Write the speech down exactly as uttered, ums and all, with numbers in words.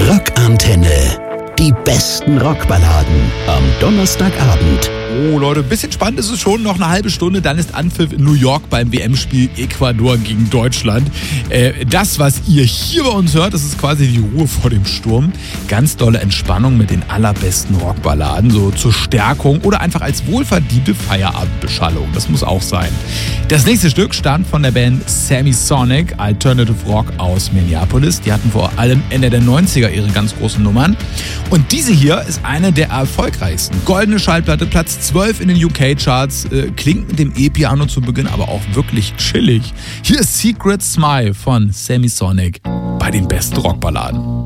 Rockantenne. Die besten Rockballaden am Donnerstagabend. Oh Leute, ein bisschen spannend ist es schon. Noch eine halbe Stunde, dann ist Anpfiff in New York beim W M-Spiel Ecuador gegen Deutschland. Äh, das, was ihr hier bei uns hört, das ist quasi die Ruhe vor dem Sturm. Ganz dolle Entspannung mit den allerbesten Rockballaden, so zur Stärkung oder einfach als wohlverdiente Feierabendbeschallung. Das muss auch sein. Das nächste Stück stammt von der Band Semisonic, Alternative Rock aus Minneapolis. Die hatten vor allem Ende der neunziger ihre ganz großen Nummern. Und diese hier ist eine der erfolgreichsten. Goldene Schallplatte, Platz zwölf in den U K-Charts. Äh, klingt mit dem E-Piano zu Beginn aber auch wirklich chillig. Hier ist Secret Smile von Semisonic bei den besten Rockballaden.